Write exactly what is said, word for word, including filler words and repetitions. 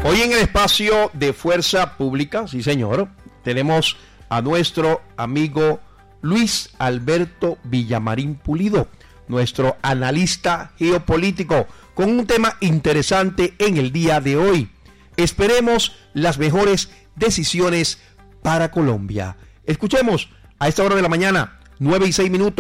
Hoy en el espacio de Fuerza Pública, sí señor, tenemos a nuestro amigo Luis Alberto Villamarín Pulido, nuestro analista geopolítico, con un tema interesante en el día de hoy. Esperemos las mejores decisiones para Colombia. Escuchemos a esta hora de la mañana, nueve y seis minutos.